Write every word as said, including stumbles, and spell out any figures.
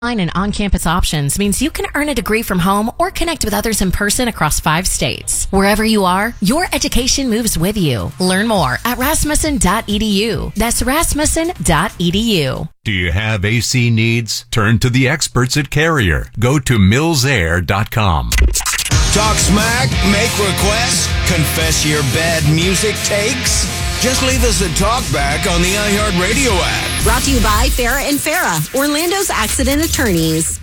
And on-campus options means you can earn a degree from home or connect with others in person across five states. Wherever you are, your education moves with you. Learn more at rasmussen dot e d u. That's rasmussen dot e d u. Do you have A C needs? Turn to the experts at Carrier. Go to mills air dot com. Talk smack, make requests, confess your bad music takes? Just leave us a talkback on the iHeartRadio app. Brought to you by Farah and Farah, Orlando's accident attorneys.